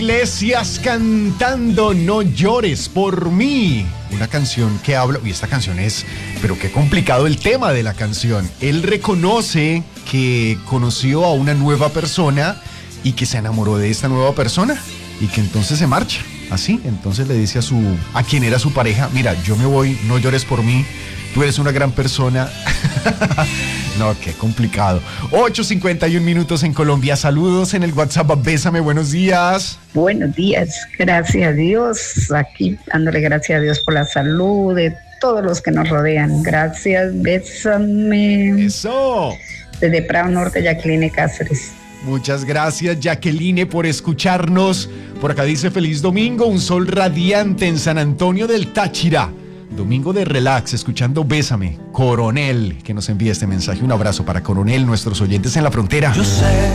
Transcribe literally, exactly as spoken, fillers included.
Iglesias cantando No llores por mí. Una canción que habla, y esta canción es, pero qué complicado el tema de la canción. Él reconoce que conoció a una nueva persona y que se enamoró de esta nueva persona y que entonces se marcha. Así, entonces le dice a su, a quien era su pareja, mira, yo me voy, no llores por mí, tú eres una gran persona. No, qué complicado. ocho cincuenta y un minutos en Colombia. Saludos en el WhatsApp. Bésame, buenos días. Buenos días, gracias a Dios. Aquí dándole gracias a Dios por la salud de todos los que nos rodean. Gracias, bésame. Eso. Desde Prado Norte, Jacqueline Cáceres. Muchas gracias, Jacqueline, por escucharnos. Por acá dice feliz domingo, un sol radiante en San Antonio del Táchira. Domingo de relax, escuchando Bésame. Coronel, que nos envía este mensaje. Un abrazo para Coronel, nuestros oyentes en la frontera. Yo sé